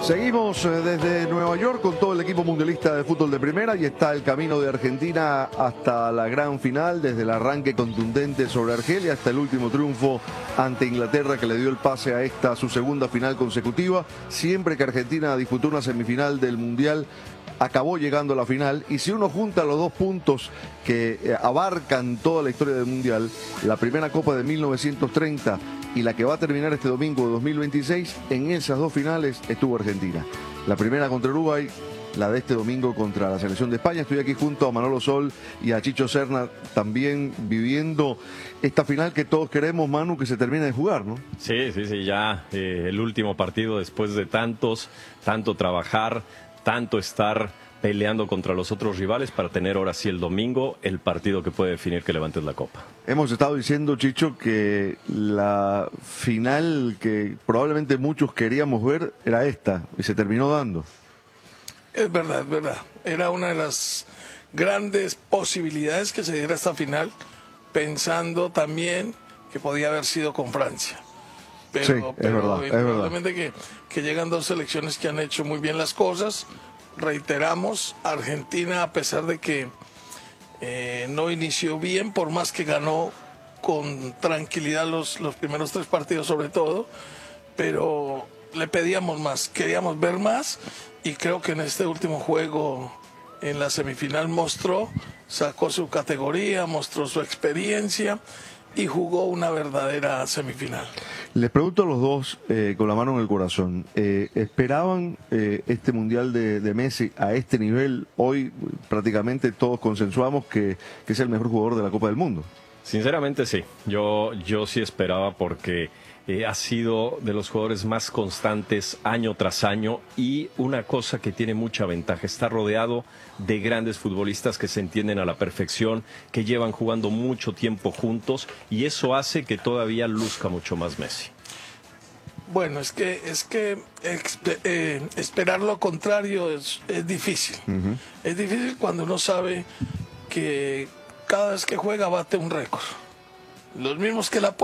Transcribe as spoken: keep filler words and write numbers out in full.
Seguimos desde Nueva York con todo el equipo mundialista de fútbol de primera y está el camino de Argentina hasta la gran final, desde el arranque contundente sobre Argelia hasta el último triunfo ante Inglaterra que le dio el pase a esta su segunda final consecutiva. Siempre que Argentina disputó una semifinal del Mundial, acabó llegando a la final, y si uno junta los dos puntos que abarcan toda la historia del Mundial, la primera Copa de mil novecientos treinta y la que va a terminar este domingo de dos mil veintiséis, en esas dos finales estuvo Argentina. La primera contra Uruguay, la de este domingo contra la selección de España. Estoy aquí junto a Manolo Sol y a Chicho Serna, también viviendo esta final que todos queremos, Manu, que se termine de jugar, ¿no? Sí, sí, sí, ya eh, el último partido después de tantos, tanto trabajar, tanto estar peleando contra los otros rivales para tener ahora sí el domingo el partido que puede definir que levantes la copa. Hemos estado diciendo, Chicho, que la final que probablemente muchos queríamos ver era esta, y se terminó dando. Es verdad, es verdad. Era una de las grandes posibilidades que se diera esta final, pensando también que podía haber sido con Francia. Pero, sí, es pero verdad, es verdad. Que, que llegan dos selecciones que han hecho muy bien las cosas. Reiteramos, Argentina, a pesar de que eh, no inició bien, por más que ganó con tranquilidad los, los primeros tres partidos sobre todo, pero le pedíamos más, queríamos ver más, y creo que en este último juego, en la semifinal, mostró, sacó su categoría, mostró su experiencia y jugó una verdadera semifinal. Les pregunto a los dos, eh, con la mano en el corazón, eh, ¿esperaban eh, este Mundial de, de Messi a este nivel? Hoy prácticamente todos consensuamos que, que es el mejor jugador de la Copa del Mundo. Sinceramente sí, yo, yo sí esperaba, porque eh, ha sido de los jugadores más constantes año tras año, y una cosa que tiene mucha ventaja: está rodeado de grandes futbolistas que se entienden a la perfección, que llevan jugando mucho tiempo juntos, y eso hace que todavía luzca mucho más Messi. Bueno, es que es que eh, esperar lo contrario es, es difícil. Uh-huh. Es difícil cuando uno sabe que cada vez que juega bate un récord. Los mismos que la